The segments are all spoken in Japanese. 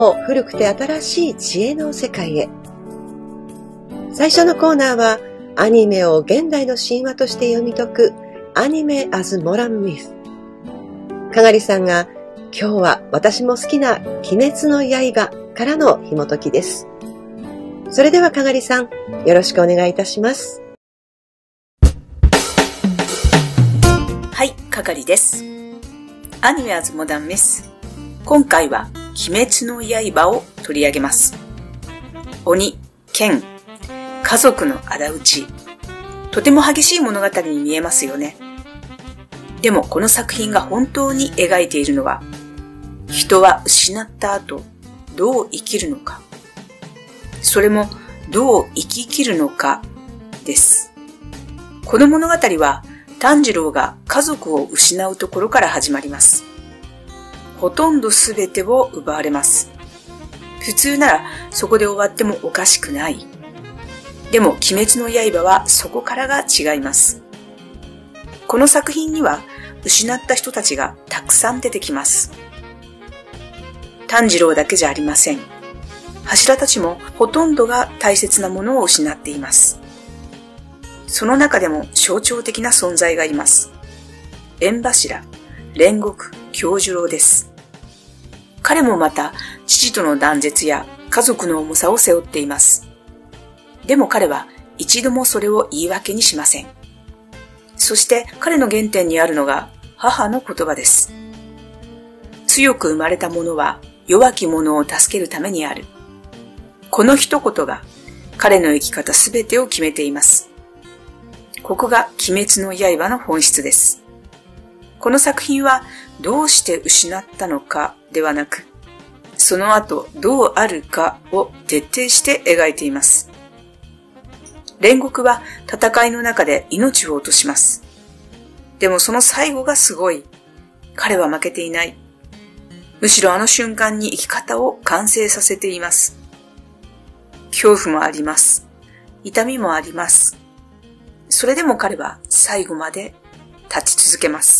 古くて新しい知恵の世界へ。最初のコーナーはアニメを現代の神話として読み解くアニメ as Modern Myth。かがりさんが今日は私も好きな鬼滅の刃からの紐解きです。それではかがりさん、よろしくお願いいたします。 はい、かがりです。アニメ as Modern Myth。今回は鬼滅の刃を取り上げます。鬼、剣、家族の仇討ち。とても激しい物語に見えますよね。でもこの作品が本当に描いているのは、人は失った後、どう生きるのか。それもどう生き切るのかです。この物語は炭治郎が家族を失うところから始まります。ほとんどすべてを奪われます。普通ならそこで終わってもおかしくない。でも鬼滅の刃はそこからが違います。この作品には失った人たちがたくさん出てきます。炭治郎だけじゃありません。柱たちもほとんどが大切なものを失っています。その中でも象徴的な存在がいます。縁柱、煉獄、杏寿郎です。彼もまた父との断絶や家族の重さを背負っています。でも彼は一度もそれを言い訳にしません。そして彼の原点にあるのが母の言葉です。強く生まれた者は弱き者を助けるためにある。この一言が彼の生き方すべてを決めています。ここが鬼滅の刃の本質です。この作品はどうして失ったのかではなく、その後どうあるかを徹底して描いています。煉獄は戦いの中で命を落とします。でもその最後がすごい。彼は負けていない。むしろあの瞬間に生き方を完成させています。恐怖もあります。痛みもあります。それでも彼は最後まで立ち続けます。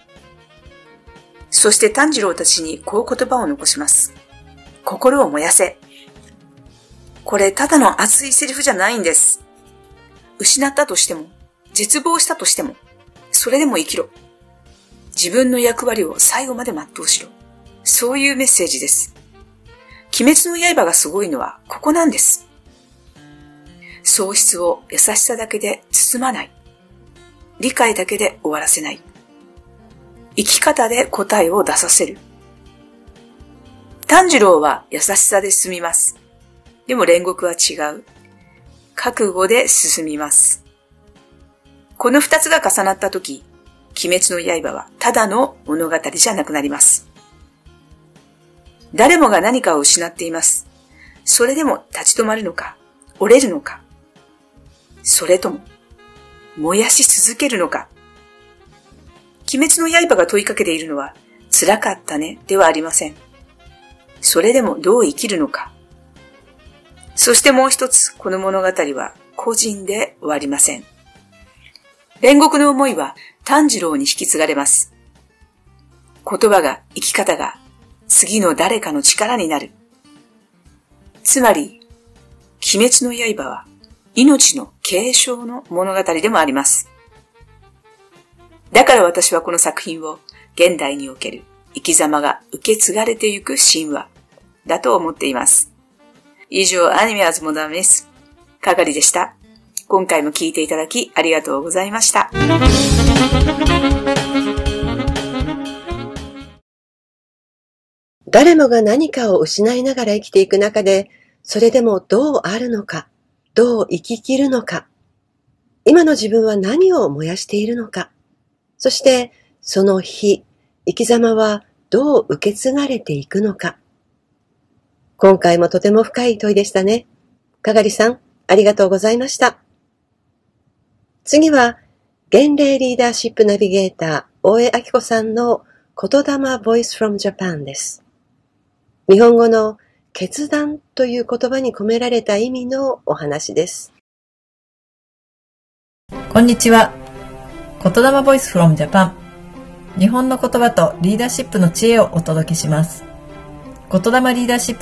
そして炭治郎たちにこう言葉を残します。心を燃やせ。これただの熱いセリフじゃないんです。失ったとしても、絶望したとしても、それでも生きろ。自分の役割を最後まで全うしろ。そういうメッセージです。鬼滅の刃がすごいのはここなんです。喪失を優しさだけで包まない。理解だけで終わらせない。生き方で答えを出させる。炭治郎は優しさで進みます。でも煉獄は違う。覚悟で進みます。この二つが重なったとき、鬼滅の刃はただの物語じゃなくなります。誰もが何かを失っています。それでも立ち止まるのか、折れるのか、それとも燃やし続けるのか。鬼滅の刃が問いかけているのは、辛かったねではありません。それでもどう生きるのか。そしてもう一つ、この物語は個人で終わりません。煉獄の思いは炭治郎に引き継がれます。言葉が、生き方が、次の誰かの力になる。つまり、鬼滅の刃は命の継承の物語でもあります。だから私はこの作品を現代における生き様が受け継がれてゆく神話だと思っています。以上、アニメ as Modern Myth かがりでした。今回も聞いていただきありがとうございました。 誰もが何かを失いながら生きていく中で、それでもどうあるのか、どう生き切るのか、今の自分は何を燃やしているのか、そしてその生き様はどう受け継がれていくのか。今回もとても深い問いでしたね。かがりさん、ありがとうございました。次は、現霊リーダーシップナビゲーター、大江明子さんの言霊 Voice from Japan です。日本語の決断という言葉に込められた意味のお話です。 こんにちは。言霊 Voice from Japan。日本の言葉とリーダーシップの知恵をお届けします。 言霊リーダーシップ